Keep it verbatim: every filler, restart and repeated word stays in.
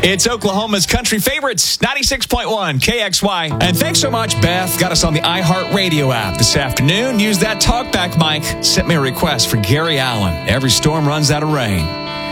It's Oklahoma's country favorites, ninety-six point one K X Y. And thanks so much, Beth. Got us on the iHeartRadio app this afternoon. Use that talkback mic. Sent me a request for Gary Allan. Every storm runs out of rain.